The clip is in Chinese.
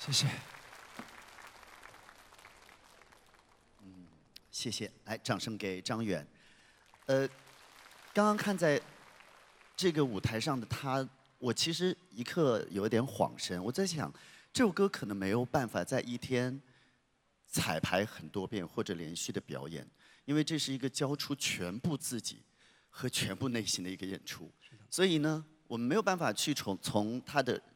谢谢。 谢谢，来，掌声给张远。刚刚看在这个舞台上的他，我其实一刻有点恍神。我在想，这首歌可能没有办法在一天彩排很多遍或者连续的表演，因为这是一个交出全部自己和全部内心的一个演出。所以呢，我们没有办法去从他的